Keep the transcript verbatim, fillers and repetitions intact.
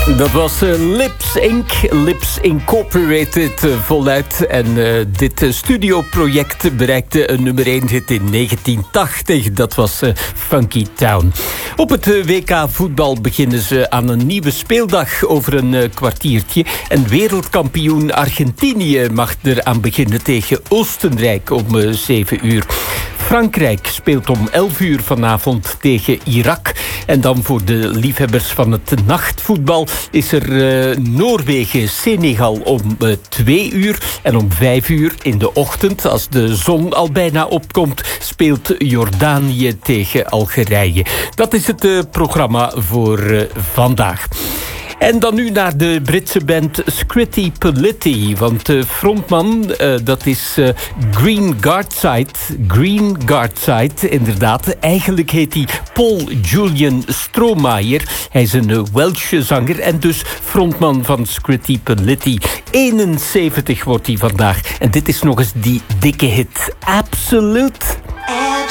Dat was uh, Lips Incorporated. Lips Incorporated uh, voluit. En uh, dit uh, studioproject bereikte een nummer één hit in negentien tachtig. Dat was uh, Funky Town. Op het uh, W K voetbal beginnen ze aan een nieuwe speeldag over een uh, kwartiertje. En wereldkampioen Argentinië mag eraan beginnen tegen Oostenrijk om uh, zeven uur. Frankrijk speelt om elf uur vanavond tegen Irak. En dan voor de liefhebbers van het nachtvoetbal is er uh, Noorwegen-Senegal om uh, twee uur. En om vijf uur in de ochtend, als de zon al bijna opkomt, speelt Jordanië tegen Algerije. Dat is het uh, programma voor uh, vandaag. En dan nu naar de Britse band Scritti Politti. Want de frontman, uh, dat is uh, Green Guardside. Green Guardside, inderdaad. Eigenlijk heet hij Paul Julian Strohmayer. Hij is een uh, Welsh zanger en dus frontman van Scritti Politti. eenenzeventig wordt hij vandaag. En dit is nog eens die dikke hit. Absolute.